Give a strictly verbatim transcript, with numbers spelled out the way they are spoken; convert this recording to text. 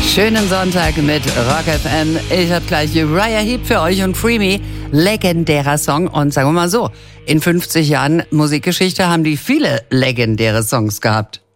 Schönen Sonntag mit Rock F M. Ich habe gleich Uriah Heep für euch und Free Me. Legendärer Song. Und sagen wir mal so, in fünfzig Jahren Musikgeschichte haben die viele legendäre Songs gehabt.